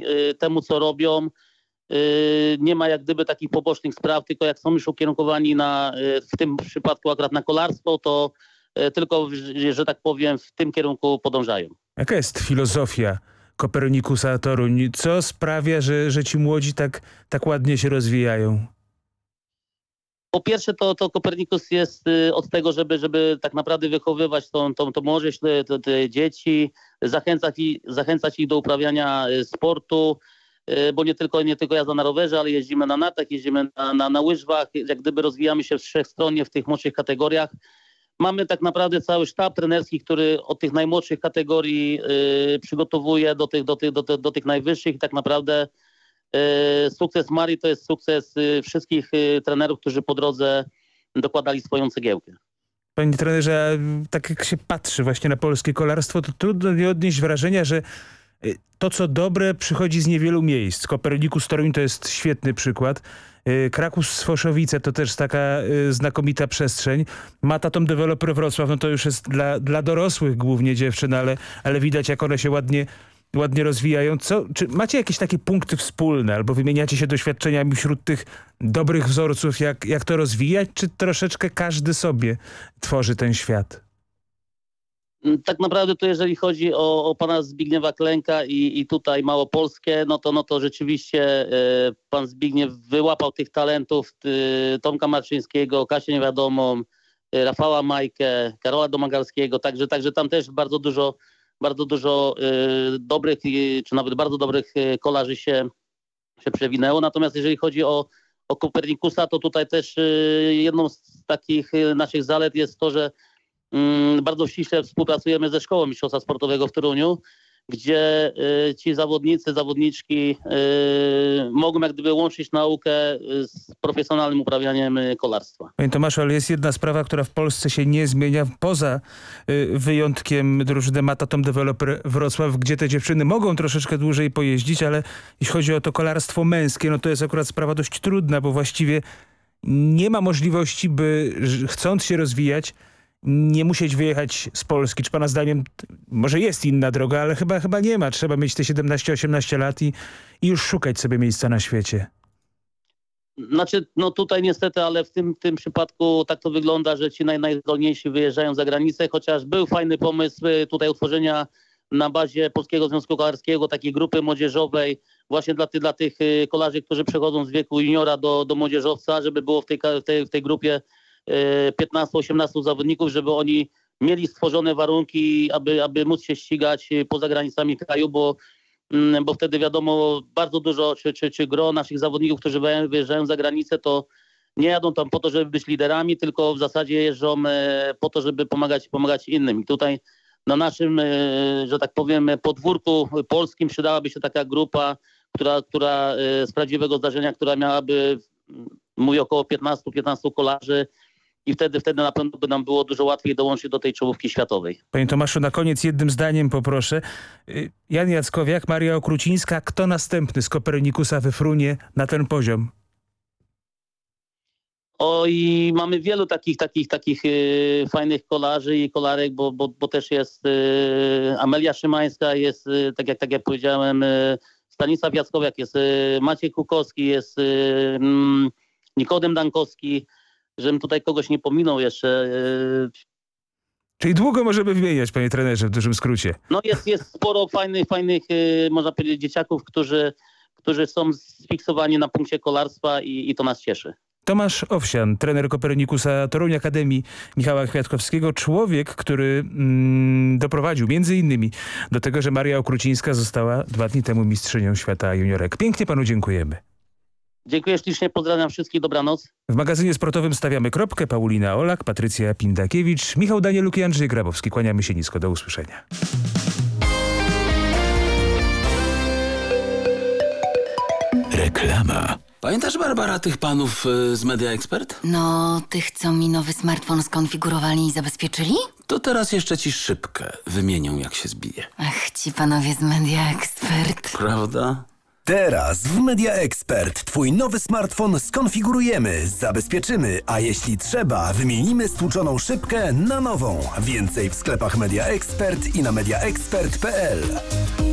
temu, co robią. Nie ma jak gdyby takich pobocznych spraw, tylko jak są już ukierunkowani w tym przypadku akurat na kolarstwo, to tylko, że tak powiem, w tym kierunku podążają. Jaka jest filozofia Kopernikusa Toruń? Co sprawia, że ci młodzi tak ładnie się rozwijają? Po pierwsze to Kopernikus jest od tego, żeby tak naprawdę wychowywać tą młodzież, te dzieci, zachęcać ich do uprawiania sportu, bo nie tylko jazda na rowerze, ale jeździmy na nartach, jeździmy na łyżwach, jak gdyby rozwijamy się wszechstronnie w tych młodszych kategoriach. Mamy tak naprawdę cały sztab trenerski, który od tych najmłodszych kategorii przygotowuje do tych najwyższych i tak naprawdę sukces Marii to jest sukces wszystkich trenerów, którzy po drodze dokładali swoją cegiełkę. Panie trenerze, tak jak się patrzy właśnie na polskie kolarstwo, to trudno nie odnieść wrażenia, że to, co dobre, przychodzi z niewielu miejsc. Kopernikus Toruń to jest świetny przykład. Kraków-Sfoszowice to też taka znakomita przestrzeń. Matatom Developer Wrocław, no to już jest dla dorosłych głównie dziewczyn, ale widać, jak one się ładnie rozwijają. Czy macie jakieś takie punkty wspólne albo wymieniacie się doświadczeniami wśród tych dobrych wzorców, jak to rozwijać, czy troszeczkę każdy sobie tworzy ten świat? Tak naprawdę to jeżeli chodzi o pana Zbigniewa Klęka i tutaj Małopolskie, no to rzeczywiście pan Zbigniew wyłapał tych talentów, Tomka Marczyńskiego, Kasię Niewiadomą, Rafała Majkę, Karola Domagalskiego, także tam też bardzo dużo dobrych, czy nawet bardzo dobrych kolarzy się przewinęło. Natomiast jeżeli chodzi o Kopernikusa, to tutaj też jedną z takich naszych zalet jest to, że bardzo ściśle współpracujemy ze Szkołą Mistrzostwa Sportowego w Toruniu, gdzie ci zawodniczki mogą jak gdyby łączyć naukę z profesjonalnym uprawianiem kolarstwa. Panie Tomaszu, ale jest jedna sprawa, która w Polsce się nie zmienia, poza wyjątkiem drużyny Matatom Developer Wrocław, gdzie te dziewczyny mogą troszeczkę dłużej pojeździć, ale jeśli chodzi o to kolarstwo męskie, no to jest akurat sprawa dość trudna, bo właściwie nie ma możliwości, by chcąc się rozwijać, nie musieć wyjechać z Polski. Czy pana zdaniem może jest inna droga, ale chyba nie ma. Trzeba mieć te 17-18 lat i już szukać sobie miejsca na świecie. Znaczy, no tutaj niestety, ale w tym przypadku tak to wygląda, że ci najzdolniejsi wyjeżdżają za granicę, chociaż był fajny pomysł tutaj utworzenia na bazie Polskiego Związku Kolarskiego takiej grupy młodzieżowej właśnie dla tych kolarzy, którzy przechodzą z wieku juniora do młodzieżowca, żeby było w tej grupie 15-18 zawodników, żeby oni mieli stworzone warunki, aby móc się ścigać poza granicami kraju, bo wtedy wiadomo, bardzo dużo, czy gro naszych zawodników, którzy wyjeżdżają za granicę, to nie jadą tam po to, żeby być liderami, tylko w zasadzie jeżdżą po to, żeby pomagać innym. I tutaj na naszym, że tak powiem, podwórku polskim przydałaby się taka grupa, która z prawdziwego zdarzenia, która miałaby, mówię, około 15 kolarzy, i wtedy na pewno by nam było dużo łatwiej dołączyć do tej czołówki światowej. Panie Tomaszu, na koniec jednym zdaniem poproszę. Jan Jackowiak, Maria Okrucińska. Kto następny z Kopernikusa wyfrunie na ten poziom? I mamy wielu takich fajnych kolarzy i kolarek, bo też jest Amelia Szymańska, jest, tak jak powiedziałem, Stanisław Jackowiak, jest Maciej Kukowski, jest Nikodem Dankowski, żebym tutaj kogoś nie pominął jeszcze. Czyli długo możemy wymieniać, panie trenerze, w dużym skrócie. No jest sporo fajnych, można powiedzieć, dzieciaków, którzy są sfiksowani na punkcie kolarstwa i to nas cieszy. Tomasz Owsian, trener Kopernikusa Toruń Akademii Michała Kwiatkowskiego. Człowiek, który doprowadził między innymi do tego, że Maria Okrucińska została 2 dni temu mistrzynią świata juniorek. Pięknie panu dziękujemy. Dziękuję ślicznie, pozdrawiam wszystkich, dobranoc. W magazynie sportowym stawiamy kropkę. Paulina Olak, Patrycja Pindakiewicz, Michał Danieluk i Andrzej Grabowski. Kłaniamy się nisko, do usłyszenia. Reklama. Pamiętasz, Barbara, tych panów z Media Expert? No, tych, co mi nowy smartfon skonfigurowali i zabezpieczyli? To teraz jeszcze ci szybkę wymienią, jak się zbije. Ach, ci panowie z Media Expert. Prawda? Teraz w Media Expert twój nowy smartfon skonfigurujemy, zabezpieczymy, a jeśli trzeba, wymienimy stłuczoną szybkę na nową. Więcej w sklepach Media Expert i na mediaexpert.pl.